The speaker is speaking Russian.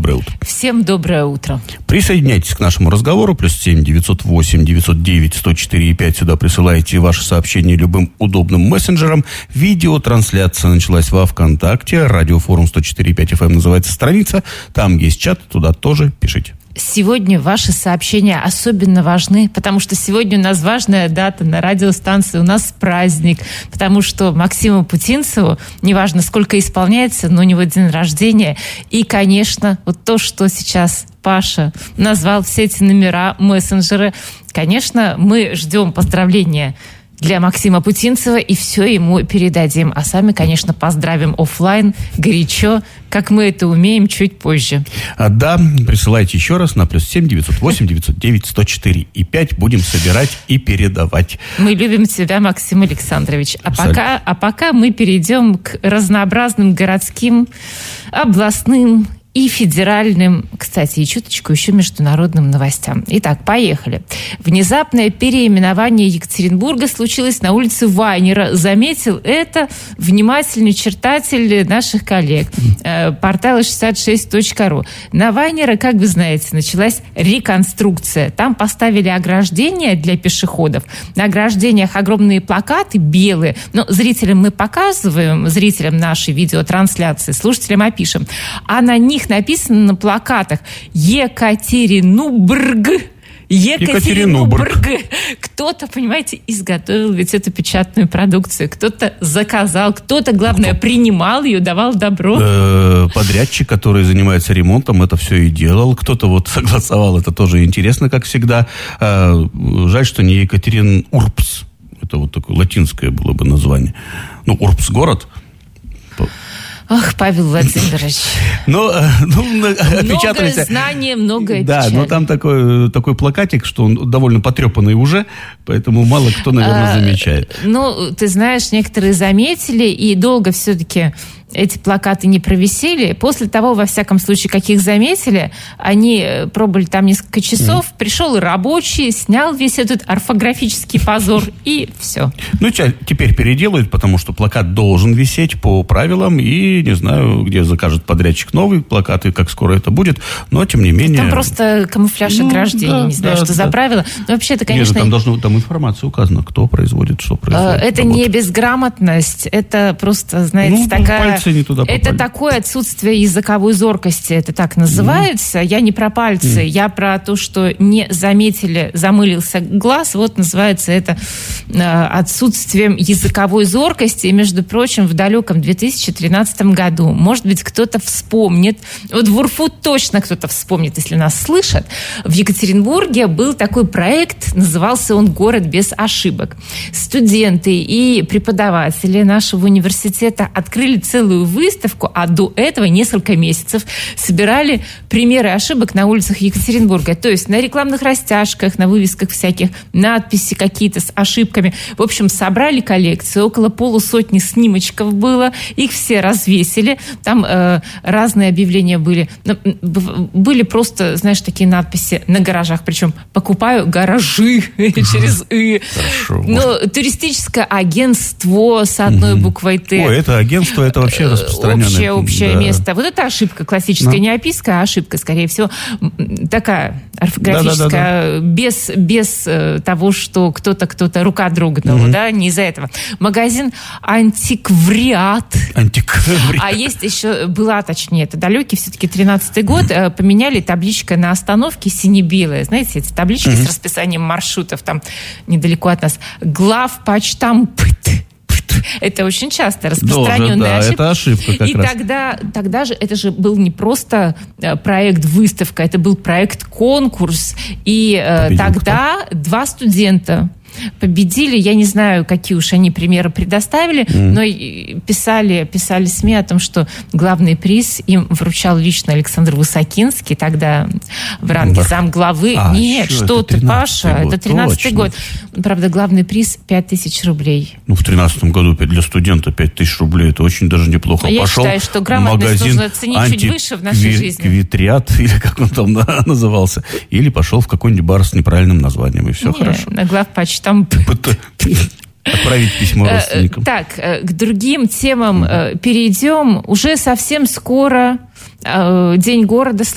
доброе утро. Всем доброе утро. Присоединяйтесь к нашему разговору. +7 908 909 104 и 5. Сюда присылайте ваши сообщения любым удобным мессенджером. Видеотрансляция началась во ВКонтакте. Радиофорум 104.5 FM называется страница. Там есть чат, туда тоже пишите. Сегодня ваши сообщения особенно важны, потому что сегодня у нас важная дата на радиостанции, у нас праздник, потому что Максиму Путинцеву, неважно сколько исполняется, но у него день рождения. И, конечно, вот то, что сейчас Паша назвал, все эти номера, мессенджеры, конечно, мы ждем поздравления для Максима Путинцева и все ему передадим. А сами, конечно, поздравим офлайн, горячо, как мы это умеем, чуть позже. Да, присылайте еще раз на +7 908 909 104 и 5. Будем собирать и передавать. Мы любим тебя, Максим Александрович. А пока мы перейдем к разнообразным городским, областным и федеральным, кстати, и чуточку еще международным новостям. Итак, поехали. Внезапное переименование Екатеринбурга случилось на улице Вайнера. Заметил это внимательный читатель наших коллег портала 66.ru. На Вайнера, как вы знаете, началась реконструкция. Там поставили ограждения для пешеходов. На ограждениях огромные плакаты белые. Но зрителям мы показываем, зрителям нашей видеотрансляции, слушателям опишем. А на них написано на плакатах Екатеринбург. Кто-то, понимаете, изготовил ведь эту печатную продукцию, кто-то заказал, кто-то, главное, принимал ее, давал добро. Подрядчик, который занимается ремонтом, это все и делал. Кто-то вот согласовал, это тоже интересно, как всегда. Жаль, что не Екатеринурбс. Это вот такое латинское было бы название. Ну, Урбс город. Ах, Павел Владимирович. Много знания, многое да, печаль. но там такой плакатик, что он довольно потрепанный уже, поэтому мало кто, наверное, замечает. Ты знаешь, некоторые заметили, и долго все-таки эти плакаты не провисели. После того, во всяком случае, как их заметили, они пробовали там несколько часов, пришел рабочий, снял весь этот орфографический позор, и все. Теперь переделают, потому что плакат должен висеть по правилам, и не знаю, где закажет подрядчик новый плакат, и как скоро это будет, но тем не менее... Там просто камуфляж ограждения, не знаю, что за правило. Но вообще-то, конечно... Нет, там информация указана, кто производит, что производит. Это не безграмотность, это просто, знаете, такая... Это такое отсутствие языковой зоркости, это так называется. Я не про пальцы, я про то, что не заметили, замылился глаз. Вот называется это отсутствием языковой зоркости. И, между прочим, в далеком 2013 году, может быть, кто-то вспомнит, вот в УРФУ точно кто-то вспомнит, если нас слышат, в Екатеринбурге был такой проект, назывался он «Город без ошибок». Студенты и преподаватели нашего университета открыли целую выставку, а до этого несколько месяцев собирали примеры ошибок на улицах Екатеринбурга. То есть на рекламных растяжках, на вывесках всяких, надписи какие-то с ошибками. В общем, собрали коллекцию, около 50 снимочков было, их все развесили. Там разные объявления были. Были просто, знаешь, такие надписи на гаражах, причем «покупаю гаражи» через «ы». Туристическое агентство с одной буквой «Т». Ой, это агентство, это вообще распространенное. Общее место. Вот это ошибка классическая, не описка, а ошибка, скорее всего, такая орфографическая, без того, что кто-то рука дрогнула, да, не из-за этого. Магазин «Антиквариат». А есть еще, это далекий все-таки 13-й год, поменяли табличка на остановке сине-белая. Знаете, эти таблички с расписанием маршрутов там недалеко от нас. Главпочтамт. Это очень часто распространенная ошибка. Это ошибка как раз. И тогда же это же был не просто проект-выставка, это был проект-конкурс. И тогда 2 студента победили. Я не знаю, какие уж они примеры предоставили, но писали СМИ о том, что главный приз им вручал лично Александр Высокинский, тогда в ранге замглавы. Нет, что ты, Паша, это 13-й год. Правда, главный приз 5000 рублей. В 13-м году для студента 5000 рублей, это очень даже неплохо. Я считаю, что грамотность нужно оценить чуть выше в нашей жизни. Антиквариат, или как он там назывался. Или пошел в какой-нибудь бар с неправильным названием, и все хорошо. На главпочтамт. Отправить письмо родственникам. Так, к другим темам перейдем. Уже совсем скоро День города.